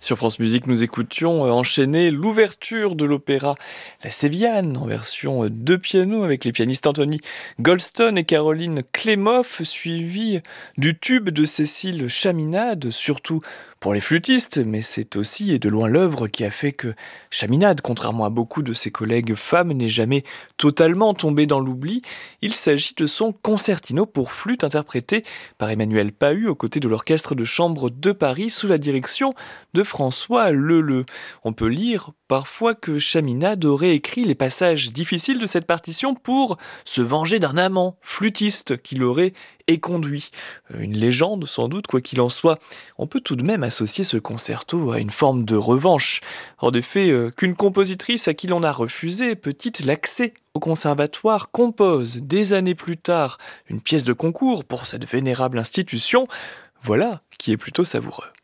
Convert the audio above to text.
Sur France Musique, nous écoutions enchaîner l'ouverture de l'opéra La Sévillane en version deux pianos avec les pianistes Anthony Goldstone et Caroline Klemoff, suivi du tube de Cécile Chaminade, surtout pour les flûtistes, mais c'est aussi et de loin l'œuvre qui a fait que Chaminade, contrairement à beaucoup de ses collègues femmes, n'est jamais totalement tombée dans l'oubli. Il s'agit de son concertino pour flûte interprété par Emmanuel Pahud aux côtés de l'Orchestre de chambre de Paris sous la direction de François Leleux. On peut lire parfois que Chaminade aurait écrit les passages difficiles de cette partition pour se venger d'un amant flûtiste qui l'aurait éconduit. Une légende sans doute, quoi qu'il en soit. On peut tout de même associer ce concerto à une forme de revanche. En effet, qu'une compositrice à qui l'on a refusé petite l'accès au conservatoire compose des années plus tard une pièce de concours pour cette vénérable institution, voilà qui est plutôt savoureux.